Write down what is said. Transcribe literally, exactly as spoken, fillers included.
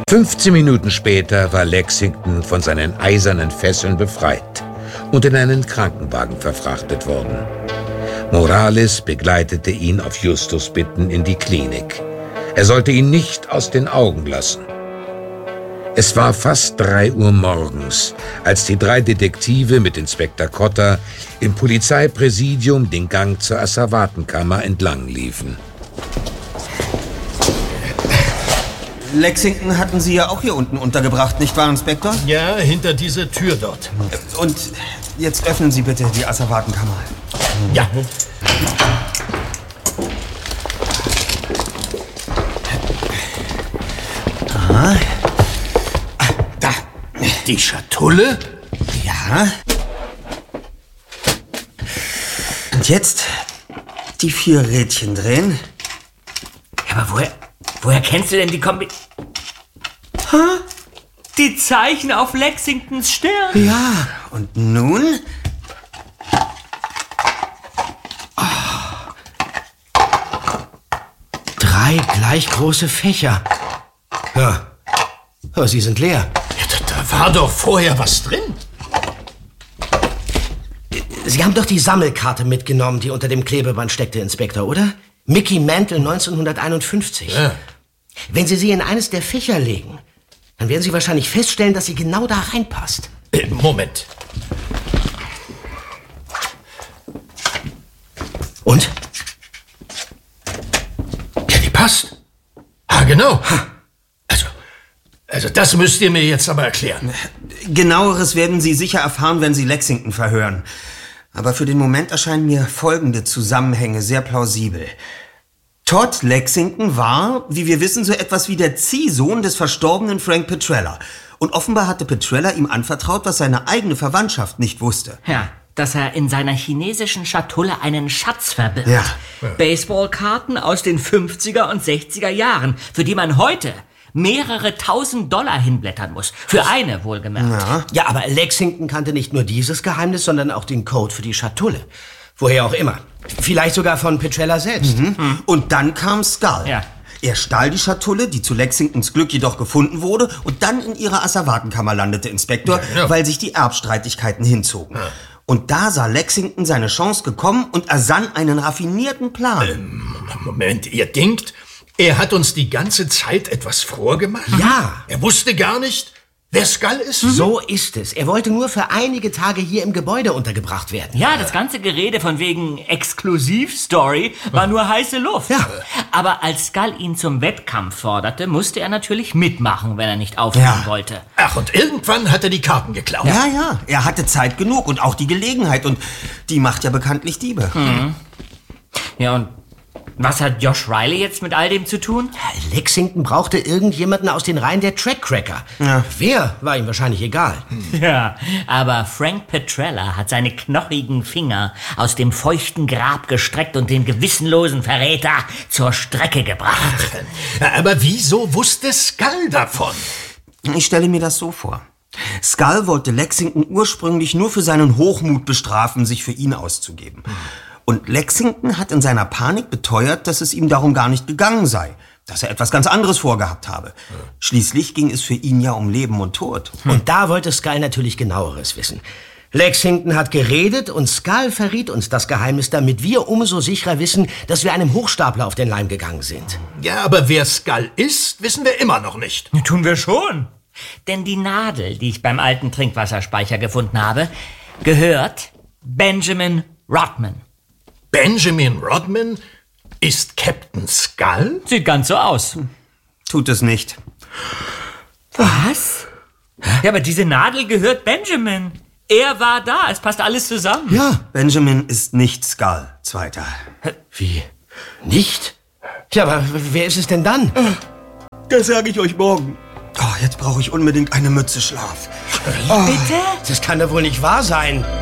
fünfzehn Minuten später war Lexington von seinen eisernen Fesseln befreit und in einen Krankenwagen verfrachtet worden. Morales begleitete ihn auf Justus Bitten in die Klinik. Er sollte ihn nicht aus den Augen lassen. Es war fast drei Uhr morgens, als die drei Detektive mit Inspektor Cotter im Polizeipräsidium den Gang zur Asservatenkammer entlang liefen. Lexington hatten Sie ja auch hier unten untergebracht, nicht wahr, Inspektor? Ja, hinter dieser Tür dort. Und jetzt öffnen Sie bitte die Asservatenkammer. Ja. Aha. Da. Die Schatulle? Ja. Und jetzt die vier Rädchen drehen. Ja, aber woher, woher kennst du denn die Kombi... Ha? Die Zeichen auf Lexingtons Stirn. Ja, und nun... Oh. Drei gleich große Fächer. Ja, aber sie sind leer. Ja, da, da war doch vorher was drin. Sie haben doch die Sammelkarte mitgenommen, die unter dem Klebeband steckte, Inspektor, oder? Mickey Mantle neunzehnhunderteinundfünfzig. Ja. Wenn Sie sie in eines der Fächer legen, dann werden Sie wahrscheinlich feststellen, dass sie genau da reinpasst. Äh, Moment. Und? Ja, die passt. Ah, genau. Also, also das müsst ihr mir jetzt aber erklären. Genaueres werden Sie sicher erfahren, wenn Sie Lexington verhören. Aber für den Moment erscheinen mir folgende Zusammenhänge sehr plausibel. Todd Lexington war, wie wir wissen, so etwas wie der Ziehsohn des verstorbenen Frank Petrella. Und offenbar hatte Petrella ihm anvertraut, was seine eigene Verwandtschaft nicht wusste. Ja, dass er in seiner chinesischen Schatulle einen Schatz verbirgt. Ja. Baseballkarten aus den fünfziger und sechziger Jahren, für die man heute mehrere tausend Dollar hinblättern muss. Für eine, wohlgemerkt. Ja. Ja, aber Lexington kannte nicht nur dieses Geheimnis, sondern auch den Code für die Schatulle. Woher auch immer. Vielleicht sogar von Petrella selbst. Mhm. Mhm. Und dann kam Skull. Ja. Er stahl die Schatulle, die zu Lexingtons Glück jedoch gefunden wurde, und dann in ihrer Asservatenkammer landete, Inspektor, Ja, ja. weil sich die Erbstreitigkeiten hinzogen. Ja. Und da sah Lexington seine Chance gekommen und ersann einen raffinierten Plan. Ähm, Moment, ihr denkt, er hat uns die ganze Zeit etwas vorgemacht? Ja. Er wusste gar nicht, wer Skull ist? So ist es. Er wollte nur für einige Tage hier im Gebäude untergebracht werden. Ja, das ganze Gerede von wegen Exklusivstory war nur heiße Luft. Ja. Aber als Skull ihn zum Wettkampf forderte, musste er natürlich mitmachen, wenn er nicht aufhören Ja. wollte. Ach, und irgendwann hat er die Karten geklaut. Ja, ja, er hatte Zeit genug und auch die Gelegenheit. Und die macht ja bekanntlich Diebe. Mhm. Ja, und was hat Josh Riley jetzt mit all dem zu tun? Lexington brauchte irgendjemanden aus den Reihen der Trackcracker. Ja. Wer, war ihm wahrscheinlich egal. Ja, aber Frank Petrella hat seine knochigen Finger aus dem feuchten Grab gestreckt und den gewissenlosen Verräter zur Strecke gebracht. Ach, aber wieso wusste Skull davon? Ich stelle mir das so vor. Skull wollte Lexington ursprünglich nur für seinen Hochmut bestrafen, sich für ihn auszugeben. Und Lexington hat in seiner Panik beteuert, dass es ihm darum gar nicht gegangen sei, dass er etwas ganz anderes vorgehabt habe. Schließlich ging es für ihn ja um Leben und Tod. Und da wollte Skull natürlich Genaueres wissen. Lexington hat geredet und Skull verriet uns das Geheimnis, damit wir umso sicherer wissen, dass wir einem Hochstapler auf den Leim gegangen sind. Ja, aber wer Skull ist, wissen wir immer noch nicht. Tun wir schon. Denn die Nadel, die ich beim alten Trinkwasserspeicher gefunden habe, gehört Benjamin Rodman. Benjamin Rodman ist Captain Skull? Sieht ganz so aus. Tut es nicht. Was? Ja, aber diese Nadel gehört Benjamin. Er war da, es passt alles zusammen. Ja, Benjamin ist nicht Skull, Zweiter. Wie? Nicht? Ja, aber wer ist es denn dann? Das sage ich euch morgen. Oh, jetzt brauche ich unbedingt eine Mütze Schlaf. Oh, bitte? Das kann doch wohl nicht wahr sein.